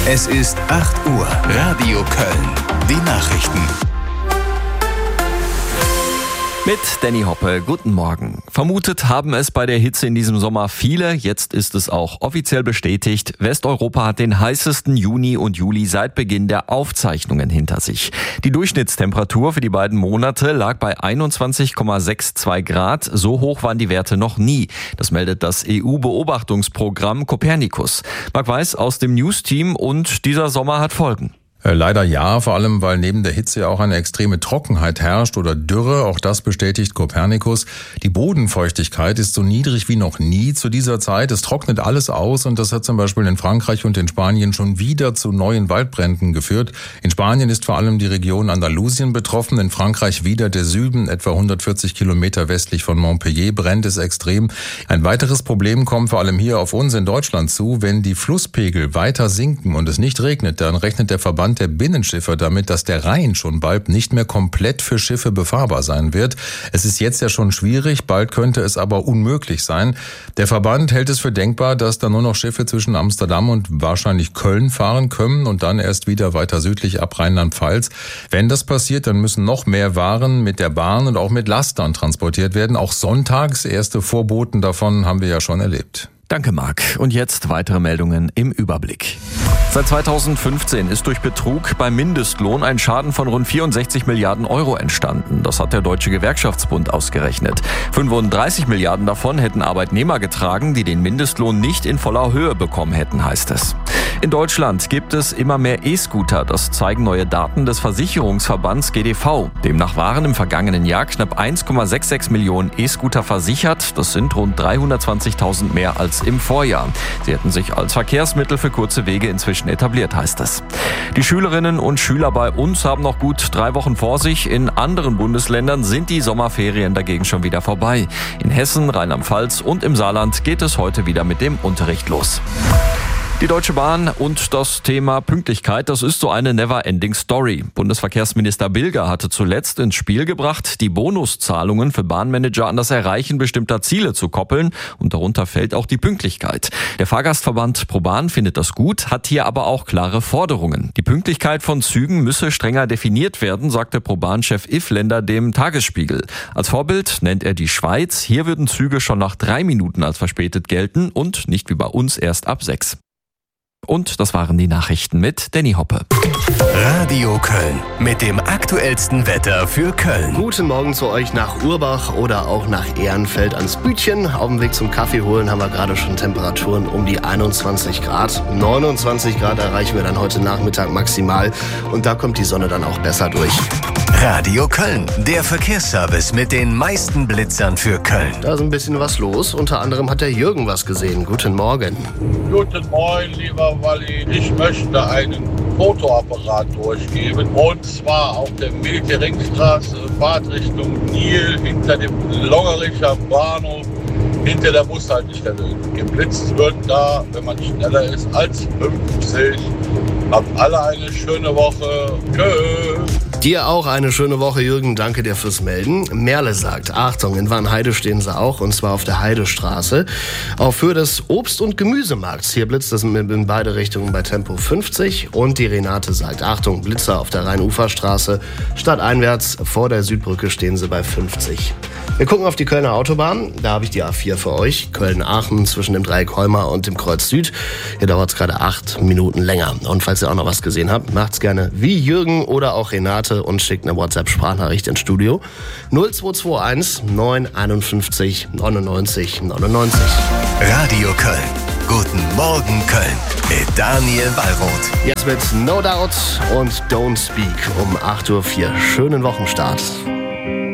Es ist 8 Uhr. Radio Köln. Die Nachrichten. Mit Danny Hoppe, guten Morgen. Vermutet haben es bei der Hitze in diesem Sommer viele, jetzt ist es auch offiziell bestätigt. Westeuropa hat den heißesten Juni und Juli seit Beginn der Aufzeichnungen hinter sich. Die Durchschnittstemperatur für die beiden Monate lag bei 21,62 Grad. So hoch waren die Werte noch nie. Das meldet das EU-Beobachtungsprogramm Copernicus. Marc Weiß aus dem News-Team, und dieser Sommer hat Folgen. Leider ja, vor allem, weil neben der Hitze ja auch eine extreme Trockenheit herrscht oder Dürre. Auch das bestätigt Copernicus. Die Bodenfeuchtigkeit ist so niedrig wie noch nie zu dieser Zeit. Es trocknet alles aus, und das hat zum Beispiel in Frankreich und in Spanien schon wieder zu neuen Waldbränden geführt. In Spanien ist vor allem die Region Andalusien betroffen, in Frankreich wieder der Süden, etwa 140 Kilometer westlich von Montpellier, brennt es extrem. Ein weiteres Problem kommt vor allem hier auf uns in Deutschland zu. Wenn die Flusspegel weiter sinken und es nicht regnet, dann rechnet der Verband der Binnenschiffer damit, dass der Rhein schon bald nicht mehr komplett für Schiffe befahrbar sein wird. Es ist jetzt ja schon schwierig, bald könnte es aber unmöglich sein. Der Verband hält es für denkbar, dass da nur noch Schiffe zwischen Amsterdam und wahrscheinlich Köln fahren können und dann erst wieder weiter südlich ab Rheinland-Pfalz. Wenn das passiert, dann müssen noch mehr Waren mit der Bahn und auch mit Lastern transportiert werden. Auch sonntags, erste Vorboten davon haben wir ja schon erlebt. Danke, Marc. Und jetzt weitere Meldungen im Überblick. Seit 2015 ist durch Betrug beim Mindestlohn ein Schaden von rund 64 Milliarden Euro entstanden. Das hat der Deutsche Gewerkschaftsbund ausgerechnet. 35 Milliarden davon hätten Arbeitnehmer getragen, die den Mindestlohn nicht in voller Höhe bekommen hätten, heißt es. In Deutschland gibt es immer mehr E-Scooter. Das zeigen neue Daten des Versicherungsverbands GDV. Demnach waren im vergangenen Jahr knapp 1,66 Millionen E-Scooter versichert. Das sind rund 320.000 mehr als im Vorjahr. Sie hätten sich als Verkehrsmittel für kurze Wege inzwischen etabliert, heißt es. Die Schülerinnen und Schüler bei uns haben noch gut 3 Wochen vor sich. In anderen Bundesländern sind die Sommerferien dagegen schon wieder vorbei. In Hessen, Rheinland-Pfalz und im Saarland geht es heute wieder mit dem Unterricht los. Die Deutsche Bahn und das Thema Pünktlichkeit, das ist so eine never-ending Story. Bundesverkehrsminister Bilger hatte zuletzt ins Spiel gebracht, die Bonuszahlungen für Bahnmanager an das Erreichen bestimmter Ziele zu koppeln, und darunter fällt auch die Pünktlichkeit. Der Fahrgastverband ProBahn findet das gut, hat hier aber auch klare Forderungen. Die Pünktlichkeit von Zügen müsse strenger definiert werden, sagte ProBahn-Chef Iffländer dem Tagesspiegel. Als Vorbild nennt er die Schweiz. Hier würden Züge schon nach 3 Minuten als verspätet gelten und nicht wie bei uns erst ab 6. Und das waren die Nachrichten mit Danny Hoppe. Radio Köln mit dem aktuellsten Wetter für Köln. Guten Morgen zu euch nach Urbach oder auch nach Ehrenfeld ans Bütchen. Auf dem Weg zum Kaffee holen haben wir gerade schon Temperaturen um die 21 Grad. 29 Grad erreichen wir dann heute Nachmittag maximal. Und da kommt die Sonne dann auch besser durch. Radio Köln, der Verkehrsservice mit den meisten Blitzern für Köln. Da ist ein bisschen was los. Unter anderem hat der Jürgen was gesehen. Guten Morgen. Guten Morgen, lieber Walli. Ich möchte einen Fotoapparat durchgeben. Und zwar auf der Milke-Ringstraße, Fahrtrichtung Nil, hinter dem Longericher Bahnhof, hinter der Bushaltestelle. Geblitzt wird da, wenn man schneller ist als 50. Habt alle eine schöne Woche. Tschüss. Dir auch eine schöne Woche, Jürgen. Danke dir fürs Melden. Merle sagt, Achtung, in Warnheide stehen sie auch, und zwar auf der Heidestraße. Auf Höhe des Obst- und Gemüsemarkts. Hier blitzt es in beide Richtungen bei Tempo 50. Und die Renate sagt, Achtung, Blitzer auf der Rhein-Ufer-Straße. Stadteinwärts vor der Südbrücke stehen sie bei 50. Wir gucken auf die Kölner Autobahn. Da habe ich die A4 für euch. Köln-Aachen zwischen dem Dreieck Heuma und dem Kreuz Süd. Hier dauert es gerade 8 Minuten länger. Und falls ihr auch noch was gesehen habt, macht's gerne wie Jürgen oder auch Renate und schickt eine WhatsApp-Sprachnachricht ins Studio. 0221 951 99 99. Radio Köln. Guten Morgen Köln mit Daniel Wallroth. Jetzt mit No Doubt und Don't Speak um 8:04 Uhr. Schönen Wochenstart.